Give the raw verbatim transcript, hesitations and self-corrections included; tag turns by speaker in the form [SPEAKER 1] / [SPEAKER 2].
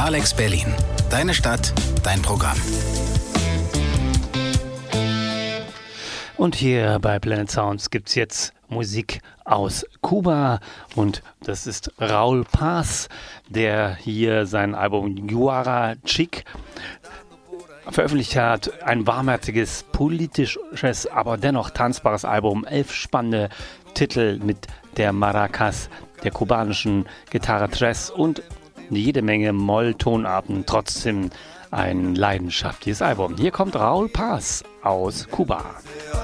[SPEAKER 1] Alex Berlin. Deine Stadt, dein Programm.
[SPEAKER 2] Und hier bei Planet Sounds gibt es jetzt Musik aus Kuba und das ist Raúl Paz, der hier sein Album Guara Chic veröffentlicht hat. Ein warmherziges, politisches, aber dennoch tanzbares Album. Elf spannende Titel mit der Maracas, der kubanischen Gitarre Tres und jede Menge Molltonarten. Trotzdem ein leidenschaftliches Album. Hier kommt Raúl Paz aus Kuba.